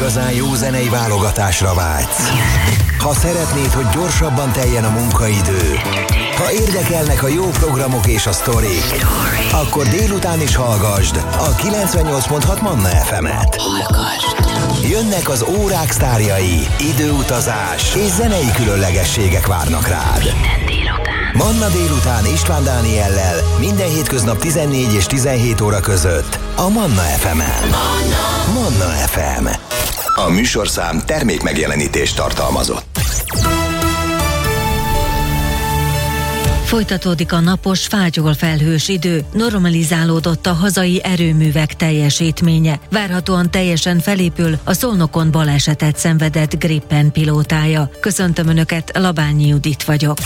igazán jó zenei válogatásra vágysz, ha szeretnéd, hogy gyorsabban teljen a munkaidő, ha érdekelnek a jó programok és a sztorik, akkor délután is hallgasd a 98.6 Manna FM-et. Jönnek az órák sztárjai, időutazás és zenei különlegességek várnak rád. Manna délután István Dániellel minden hétköznap 14 és 17 óra között a Manna FM-en. Manna FM. A műsorszám termékmegjelenítést tartalmazott. Folytatódik a napos, fátyol-felhős idő, normalizálódott a hazai erőművek teljesítménye. Várhatóan teljesen felépül a Szolnokon balesetet szenvedett Gripen pilótája. Köszöntöm Önöket, Labányi Judit vagyok.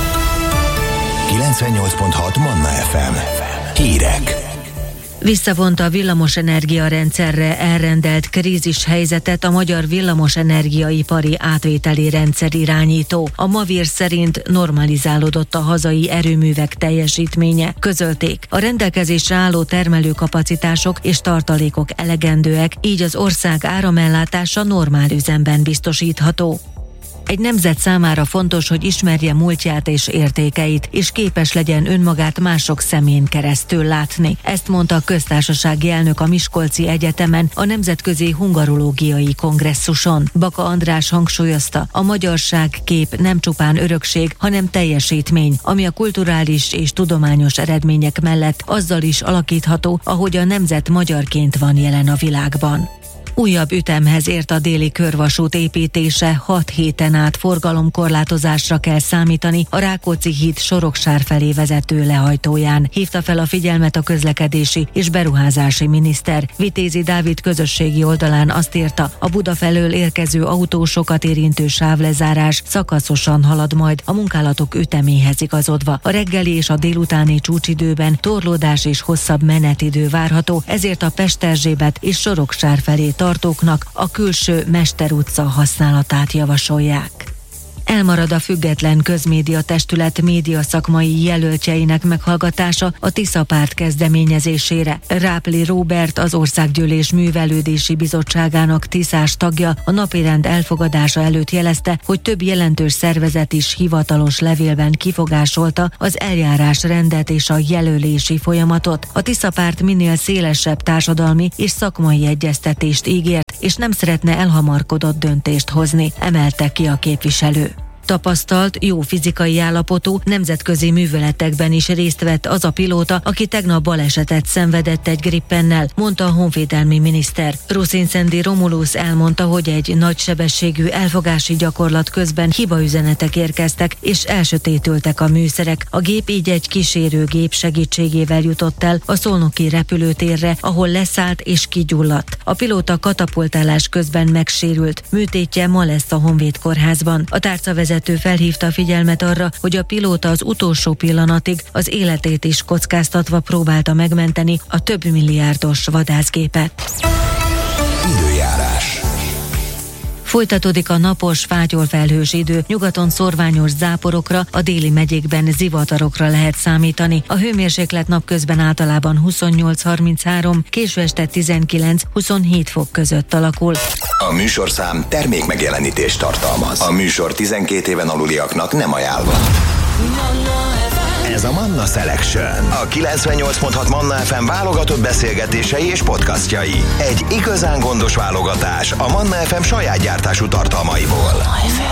98.6 Manna FM. Hírek. Visszavonta a villamosenergia rendszerre elrendelt krízis helyzetet a Magyar Villamosenergiaipari Átvételi Rendszer irányító. A Mavír szerint normalizálódott a hazai erőművek teljesítménye, közölték. A rendelkezésre álló termelőkapacitások és tartalékok elegendőek, így az ország áramellátása normál üzemben biztosítható. Egy nemzet számára fontos, hogy ismerje múltját és értékeit, és képes legyen önmagát mások szemén keresztül látni. Ezt mondta a köztársasági elnök a Miskolci Egyetemen a Nemzetközi Hungarológiai Kongresszuson. Baka András hangsúlyozta, a magyarság kép nem csupán örökség, hanem teljesítmény, ami a kulturális és tudományos eredmények mellett azzal is alakítható, ahogy a nemzet magyarként van jelen a világban. Újabb ütemhez ért a déli körvasút építése, 6 héten át forgalomkorlátozásra kell számítani a Rákóczi híd Soroksár felé vezető lehajtóján. Hívta fel a figyelmet a közlekedési és beruházási miniszter. Vitézi Dávid közösségi oldalán azt írta, a Buda felől érkező autósokat érintő sávlezárás szakaszosan halad majd a munkálatok üteméhez igazodva. A reggeli és a délutáni csúcsidőben torlódás és hosszabb menetidő várható, ezért a Pesterzsébet és Soroksár felé tartóknak a külső Mester utca használatát javasolják. Elmarad a Független Közmédia Testület médiaszakmai jelöltjeinek meghallgatása a Tisza Párt kezdeményezésére. Rápli Róbert, az Országgyűlés Művelődési Bizottságának tiszás tagja a napirend elfogadása előtt jelezte, hogy több jelentős szervezet is hivatalos levélben kifogásolta az eljárásrendet és a jelölési folyamatot. A Tisza Párt minél szélesebb társadalmi és szakmai egyeztetést ígért, és nem szeretne elhamarkodott döntést hozni, emelte ki a képviselő. Tapasztalt, jó fizikai állapotú, nemzetközi műveletekben is részt vett az a pilóta, aki tegnap balesetet szenvedett egy Gripennel, mondta a honvédelmi miniszter. Ruszinszendi Romulus elmondta, hogy egy nagysebességű elfogási gyakorlat közben hibaüzenetek érkeztek, és elsötétültek a műszerek. A gép így egy kísérőgép segítségével jutott el a szolnoki repülőtérre, ahol leszállt és kigyulladt. A pilóta katapultálás közben megsérült, műtétje ma lesz a Honvéd kórházban. A tárcavezető felhívta a figyelmet arra, hogy a pilóta az utolsó pillanatig az életét is kockáztatva próbálta megmenteni a több milliárdos vadászgépet. Időjárás. Folytatódik a napos, fátyol-felhős idő, nyugaton szorványos záporokra, a déli megyékben zivatarokra lehet számítani. A hőmérséklet napközben általában 28-33, késő este 19-27 fok között alakul. A műsorszám termékmegjelenítést tartalmaz. A műsor 12 éven aluliaknak nem ajánlva. Ez a Manna Selection. A 98.6 Manna FM válogatott beszélgetései és podcastjai. Egy igazán gondos válogatás a Manna FM saját gyártású tartalmaiból.